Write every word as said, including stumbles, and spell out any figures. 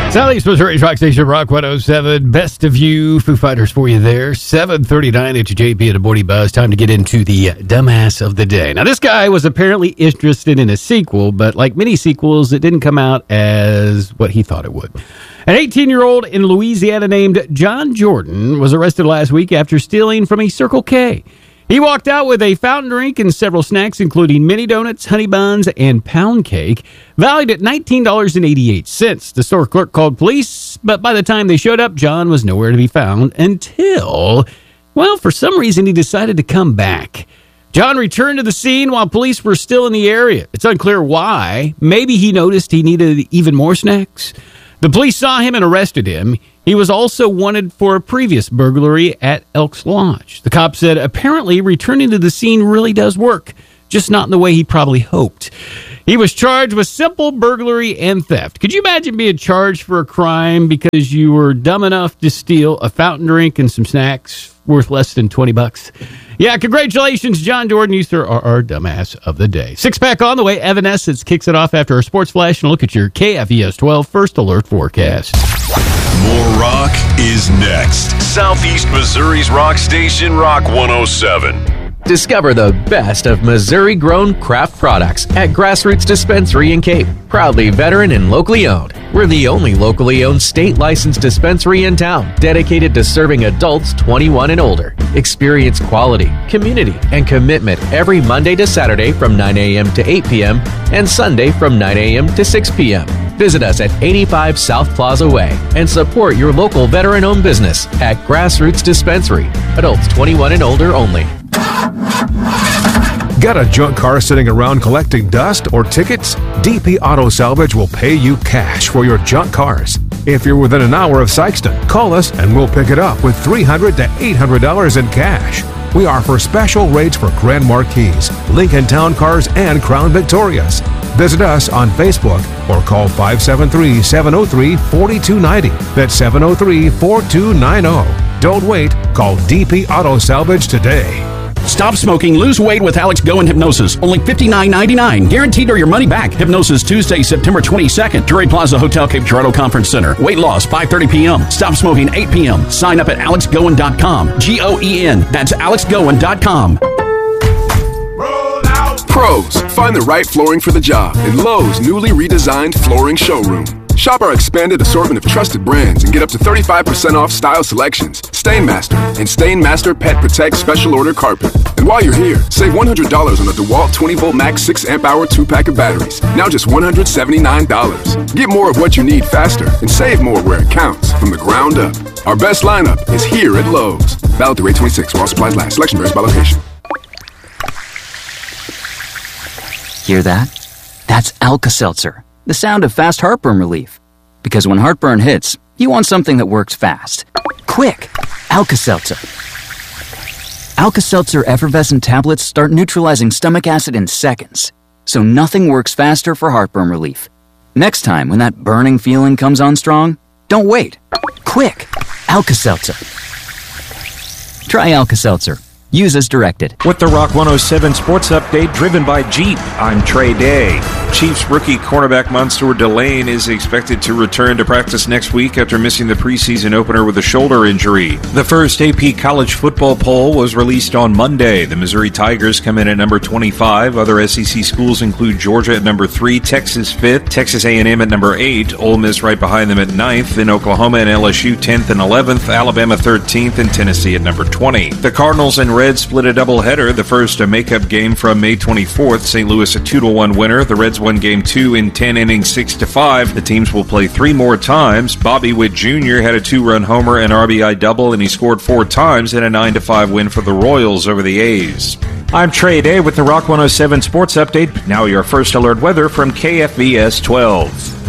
Southeast Missouri's Rock Station, Rock one oh seven. Best of you, Foo Fighters for you there. seven thirty-nine at your J P at a Morning Buzz. Time to get into the dumbass of the day. Now, this guy was apparently interested in a sequel, but like many sequels, it didn't come out as what he thought it would. An eighteen-year-old in Louisiana named John Jordan was arrested last week after stealing from a Circle K. He walked out with a fountain drink and several snacks, including mini donuts, honey buns, and pound cake, valued at nineteen dollars and eighty-eight cents. The store clerk called police, but by the time they showed up, John was nowhere to be found until, well, for some reason, he decided to come back. John returned to the scene while police were still in the area. It's unclear why. Maybe he noticed he needed even more snacks. The police saw him and arrested him. He was also wanted for a previous burglary at Elks Lodge. The cop said apparently returning to the scene really does work, just not in the way he probably hoped. He was charged with simple burglary and theft. Could you imagine being charged for a crime because you were dumb enough to steal a fountain drink and some snacks worth less than twenty bucks? Yeah, congratulations, John Jordan. You, sir, are our dumbass of the day. Six pack on the way. Evanescence kicks it off after our sports flash and a look at your K F E S twelve First Alert forecast. More rock is next. Southeast Missouri's rock station, Rock one oh seven. Discover the best of Missouri-grown craft products at Grassroots Dispensary in Cape. Proudly veteran and locally owned. We're the only locally owned state-licensed dispensary in town dedicated to serving adults twenty-one and older. Experience quality, community, and commitment every Monday to Saturday from nine a.m. to eight p.m. and Sunday from nine a.m. to six p.m. Visit us at eighty-five South Plaza Way and support your local veteran-owned business at Grassroots Dispensary. Adults twenty-one and older only. Got a junk car sitting around collecting dust or tickets? D P Auto Salvage will pay you cash for your junk cars. If you're within an hour of Sykeston, call us and we'll pick it up with three hundred dollars to eight hundred dollars in cash. We offer special rates for Grand Marquis, Lincoln Town Cars, and Crown Victorias. Visit us on Facebook or call five seven three, seven oh three, four two nine oh. That's seven oh three, four two nine oh. Don't wait. Call D P Auto Salvage today. Stop smoking, lose weight with Alex Go and Hypnosis. Only fifty-nine ninety-nine. Guaranteed or your money back. Hypnosis Tuesday, September twenty-second. Drury Plaza Hotel, Cape Girardeau Conference Center. Weight loss, five thirty p.m. Stop smoking, eight p.m. Sign up at alex goen dot com. G O E N. That's alex goen dot com. Pros, find the right flooring for the job in Lowe's newly redesigned flooring showroom. Shop our expanded assortment of trusted brands and get up to thirty-five percent off style selections, Stainmaster, and Stainmaster Pet Protect Special Order Carpet. And while you're here, save one hundred dollars on the DeWalt twenty volt Max six amp hour two pack of batteries. Now just one hundred seventy-nine dollars. Get more of what you need faster and save more where it counts from the ground up. Our best lineup is here at Lowe's. Valid through eight twenty-six while supplies last. Selection varies by location. Hear that? That's Alka-Seltzer, the sound of fast heartburn relief. Because when heartburn hits, you want something that works fast. Quick! Alka-Seltzer. Alka-Seltzer effervescent tablets start neutralizing stomach acid in seconds, so nothing works faster for heartburn relief. Next time when that burning feeling comes on strong, don't wait. Quick! Alka-Seltzer. Try Alka-Seltzer. Use as directed. With the Rock one oh seven Sports Update driven by Jeep, I'm Trey Day. Chiefs rookie cornerback Mansour Delane is expected to return to practice next week after missing the preseason opener with a shoulder injury. The first A P college football poll was released on Monday. The Missouri Tigers come in at number twenty-five. Other S E C schools include Georgia at number three, Texas fifth, Texas A and M at number eight, Ole Miss right behind them at ninth, then Oklahoma and L S U tenth and eleventh, Alabama thirteenth, and Tennessee at number twenty. The Cardinals and Reds split a doubleheader. The first a makeup game from May twenty-fourth. Saint Louis a two to one winner. The Reds won game two in ten innings, six to five. The teams will play three more times. Bobby Witt Junior had a two-run homer and R B I double, and he scored four times in a nine to five win for the Royals over the A's. I'm Trey Day with the Rock one oh seven Sports Update. Now your first alert weather from K F V S twelve.